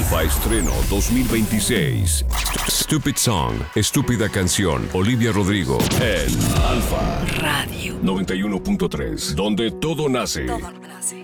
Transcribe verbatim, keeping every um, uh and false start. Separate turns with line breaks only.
Alfa Estreno dos mil veintiséis. Stupid Song, Estúpida Canción, Olivia Rodrigo en Alfa
Radio
noventa y uno punto tres, donde todo nace.
Todo nace.